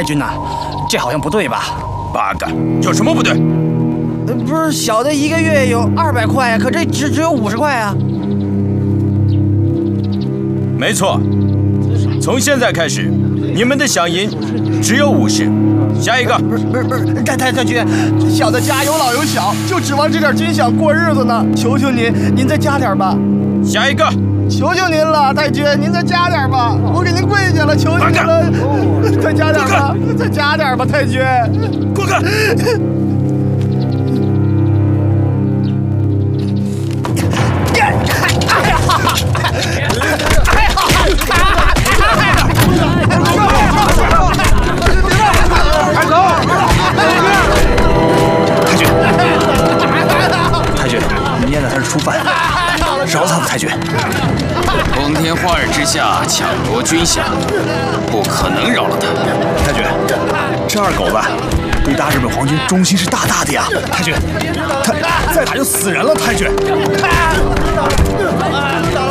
太君呐，这好像不对吧？ 八嘎，有什么不对？ 不是小的一个月有200块呀，可这只有50块啊。 没错，从现在开始，你们的饷银只有50。下一个。 不是，太君，小的家有老有小，就指望这点军饷过日子呢。求求您再加点吧。 下一个。 求求您了，太君，您再加点吧，我给您跪下了，求求您了，再加点吧，再加点吧，太君。 滚开！ 太君，你念的他是初犯，饶他吧，太君。 光天化日之下抢夺军饷，不可能饶了他。 太君，这二狗子对大日本皇军忠心是大大的呀。太君，他再打就死人了，太君。